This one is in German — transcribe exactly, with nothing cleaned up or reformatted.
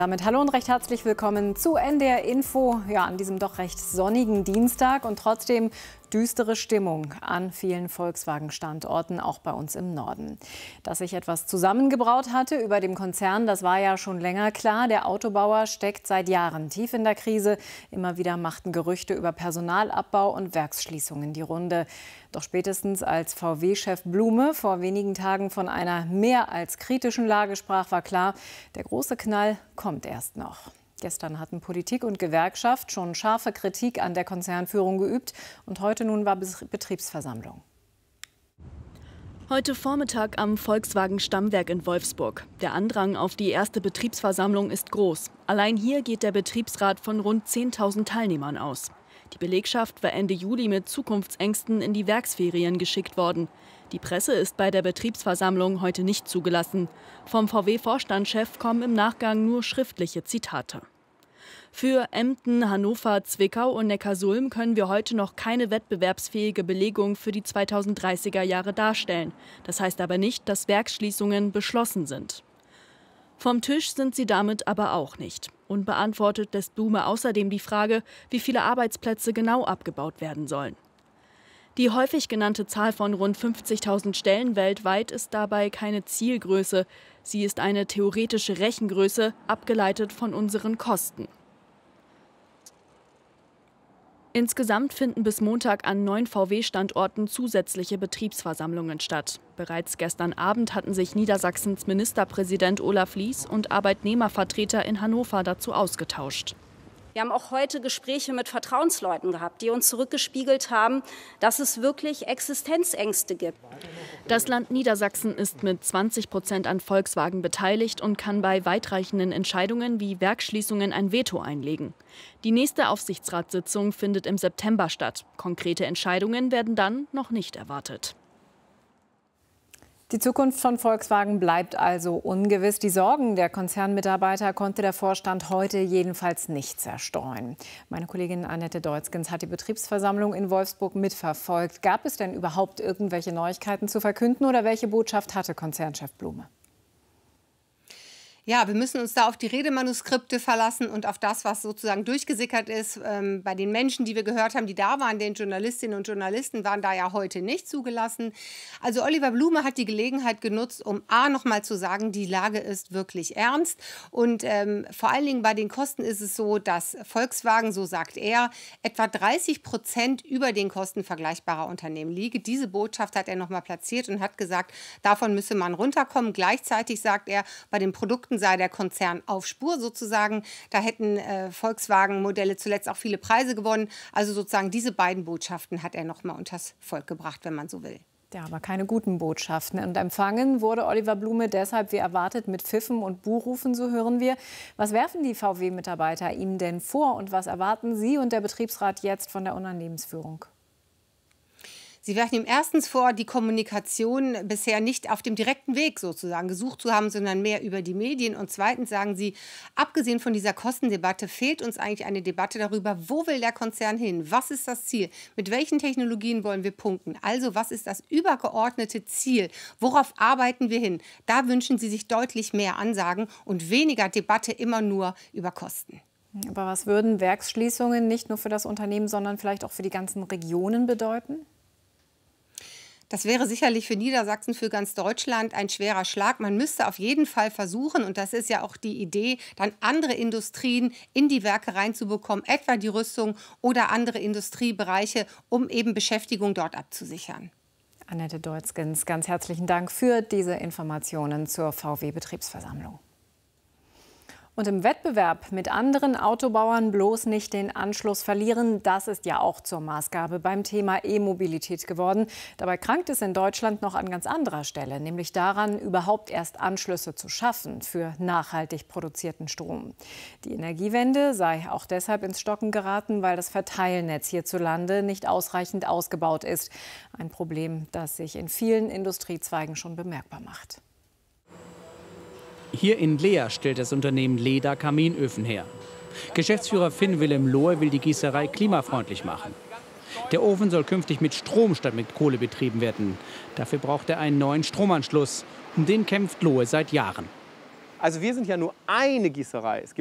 Damit hallo und recht herzlich willkommen zu N D R Info. Ja, an diesem doch recht sonnigen Dienstag und trotzdem düstere Stimmung an vielen Volkswagen-Standorten, auch bei uns im Norden. Dass sich etwas zusammengebraut hatte über dem Konzern, das war ja schon länger klar. Der Autobauer steckt seit Jahren tief in der Krise. Immer wieder machten Gerüchte über Personalabbau und Werksschließungen die Runde. Doch spätestens als V W-Chef Blume vor wenigen Tagen von einer mehr als kritischen Lage sprach, war klar, der große Knall kommt erst noch. Gestern hatten Politik und Gewerkschaft schon scharfe Kritik an der Konzernführung geübt. Und heute nun war Betriebsversammlung. Heute Vormittag am Volkswagen-Stammwerk in Wolfsburg. Der Andrang auf die erste Betriebsversammlung ist groß. Allein hier geht der Betriebsrat von rund zehntausend Teilnehmern aus. Die Belegschaft war Ende Juli mit Zukunftsängsten in die Werksferien geschickt worden. Die Presse ist bei der Betriebsversammlung heute nicht zugelassen. Vom V W-Vorstandschef kommen im Nachgang nur schriftliche Zitate. Für Emden, Hannover, Zwickau und Neckarsulm können wir heute noch keine wettbewerbsfähige Belegung für die zweitausenddreißiger Jahre darstellen. Das heißt aber nicht, dass Werksschließungen beschlossen sind. Vom Tisch sind sie damit aber auch nicht. Unbeantwortet lässt Blume außerdem die Frage, wie viele Arbeitsplätze genau abgebaut werden sollen. Die häufig genannte Zahl von rund fünfzigtausend Stellen weltweit ist dabei keine Zielgröße. Sie ist eine theoretische Rechengröße, abgeleitet von unseren Kosten. Insgesamt finden bis Montag an neun V W-Standorten zusätzliche Betriebsversammlungen statt. Bereits gestern Abend hatten sich Niedersachsens Ministerpräsident Olaf Lies und Arbeitnehmervertreter in Hannover dazu ausgetauscht. Wir haben auch heute Gespräche mit Vertrauensleuten gehabt, die uns zurückgespiegelt haben, dass es wirklich Existenzängste gibt. Das Land Niedersachsen ist mit zwanzig Prozent an Volkswagen beteiligt und kann bei weitreichenden Entscheidungen wie Werksschließungen ein Veto einlegen. Die nächste Aufsichtsratssitzung findet im September statt. Konkrete Entscheidungen werden dann noch nicht erwartet. Die Zukunft von Volkswagen bleibt also ungewiss. Die Sorgen der Konzernmitarbeiter konnte der Vorstand heute jedenfalls nicht zerstreuen. Meine Kollegin Annette Deutzgens hat die Betriebsversammlung in Wolfsburg mitverfolgt. Gab es denn überhaupt irgendwelche Neuigkeiten zu verkünden oder welche Botschaft hatte Konzernchef Blume? Ja, wir müssen uns da auf die Redemanuskripte verlassen und auf das, was sozusagen durchgesickert ist. Ähm, bei den Menschen, die wir gehört haben, die da waren, den Journalistinnen und Journalisten, waren da ja heute nicht zugelassen. Also Oliver Blume hat die Gelegenheit genutzt, um A, noch mal zu sagen, die Lage ist wirklich ernst. Und ähm, vor allen Dingen bei den Kosten ist es so, dass Volkswagen, so sagt er, etwa dreißig Prozent über den Kosten vergleichbarer Unternehmen liege. Diese Botschaft hat er noch mal platziert und hat gesagt, davon müsse man runterkommen. Gleichzeitig sagt er, bei den Produkten sei der Konzern auf Spur sozusagen. Da hätten äh, Volkswagen-Modelle zuletzt auch viele Preise gewonnen. Also sozusagen diese beiden Botschaften hat er noch mal unters Volk gebracht, wenn man so will. Ja, aber keine guten Botschaften. Und empfangen wurde Oliver Blume deshalb wie erwartet mit Pfiffen und Buhrufen, so hören wir. Was werfen die V W-Mitarbeiter ihm denn vor und was erwarten Sie und der Betriebsrat jetzt von der Unternehmensführung? Sie werfen ihm erstens vor, die Kommunikation bisher nicht auf dem direkten Weg sozusagen gesucht zu haben, sondern mehr über die Medien. Und zweitens sagen sie, abgesehen von dieser Kostendebatte fehlt uns eigentlich eine Debatte darüber, wo will der Konzern hin? Was ist das Ziel? Mit welchen Technologien wollen wir punkten? Also was ist das übergeordnete Ziel? Worauf arbeiten wir hin? Da wünschen sie sich deutlich mehr Ansagen und weniger Debatte immer nur über Kosten. Aber was würden Werksschließungen nicht nur für das Unternehmen, sondern vielleicht auch für die ganzen Regionen bedeuten? Das wäre sicherlich für Niedersachsen, für ganz Deutschland ein schwerer Schlag. Man müsste auf jeden Fall versuchen, und das ist ja auch die Idee, dann andere Industrien in die Werke reinzubekommen, etwa die Rüstung oder andere Industriebereiche, um eben Beschäftigung dort abzusichern. Annette Deutzgens, ganz herzlichen Dank für diese Informationen zur V W-Betriebsversammlung. Und im Wettbewerb mit anderen Autobauern bloß nicht den Anschluss verlieren, das ist ja auch zur Maßgabe beim Thema E-Mobilität geworden. Dabei krankt es in Deutschland noch an ganz anderer Stelle, nämlich daran, überhaupt erst Anschlüsse zu schaffen für nachhaltig produzierten Strom. Die Energiewende sei auch deshalb ins Stocken geraten, weil das Verteilnetz hierzulande nicht ausreichend ausgebaut ist. Ein Problem, das sich in vielen Industriezweigen schon bemerkbar macht. Hier in Leer stellt das Unternehmen Leda Kaminöfen her. Geschäftsführer Finn Willem Lohe will die Gießerei klimafreundlich machen. Der Ofen soll künftig mit Strom statt mit Kohle betrieben werden. Dafür braucht er einen neuen Stromanschluss. Um den kämpft Lohe seit Jahren. Also wir sind ja nur eine Gießerei. Es gibt